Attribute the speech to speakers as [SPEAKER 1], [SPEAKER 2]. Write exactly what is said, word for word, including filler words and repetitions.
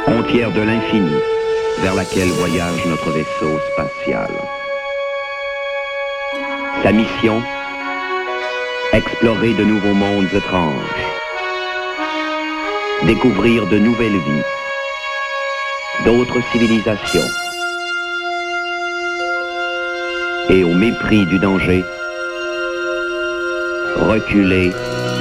[SPEAKER 1] Frontière de l'infini vers laquelle voyage notre vaisseau spatial. Sa mission, explorer de nouveaux mondes étranges, découvrir de nouvelles vies, d'autres civilisations. Et au mépris du danger, reculer